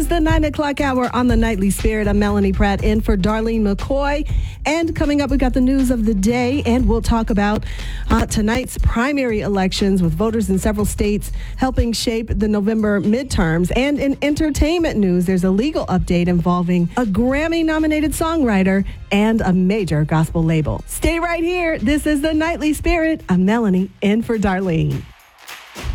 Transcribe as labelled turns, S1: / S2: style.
S1: is the 9 o'clock hour on the Nightly Spirit. I'm Melanie Pratt in for Darlene McCoy. And coming up, we've got the news of the day, and we'll talk about tonight's primary elections with voters in several states helping shape the November midterms. And in entertainment news, there's a legal update involving a Grammy-nominated songwriter and a major gospel label. Stay right here. This is the Nightly Spirit. I'm Melanie in for Darlene.